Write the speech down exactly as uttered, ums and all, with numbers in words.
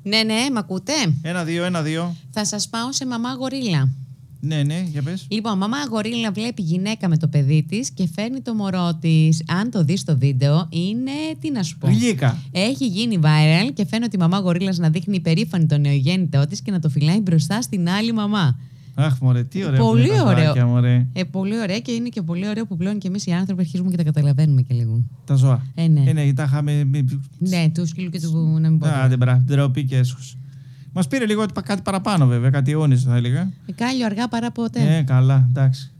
Ναι, ναι, μ' ακούτε? Ένα-δύο, ένα-δύο. Θα σας πάω σε μαμά γορίλα. Ναι, ναι, για πες. Λοιπόν, μαμά γορίλα βλέπει γυναίκα με το παιδί της και φέρνει το μωρό της. Αν το δεις στο βίντεο, είναι. Τι να σου πω. Γλύκα. Έχει γίνει viral και φαίνεται τη μαμά γορίλας να δείχνει υπερήφανη τον νεογέννητό της και να το φυλάει μπροστά στην άλλη μαμά. Αχ, μωρέ, τι ωραίο. Πολύ ωραίο. Μωρέ. Ε, πολύ ωραία και είναι και πολύ ωραίο που πλέον και εμείς οι άνθρωποι αρχίζουμε και τα καταλαβαίνουμε και λίγο. Τα ζώα. Ε, ναι. Ε, ναι, τα είχαμε. Ναι, του σκύλου και του να μην πω. Άντε, μπράβο, ντροπή και έσχος. Μας πήρε λίγο κάτι παραπάνω, βέβαια, κάτι αιώνες θα έλεγα. Ε, κάλλιο αργά παρά ποτέ. Ε, καλά, εντάξει.